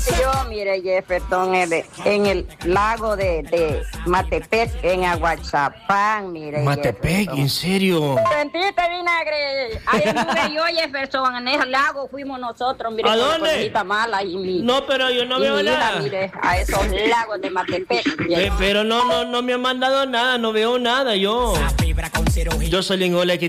Yo, mire, Jefferson, en el lago de Matepec, en Aguachapán, mire. Matepec, Jefferson. ¿en serio? ¿Sentiste, vinagre? Ahí estuve yo, Jefferson, en ese lago fuimos nosotros, mire. ¿A con la dónde? conejita mala y mi... No, pero yo no y veo mi hija, nada. mire, a esos lagos de Matepec. Pero no me han mandado nada, no veo nada yo. Yo soy Lingola, aquí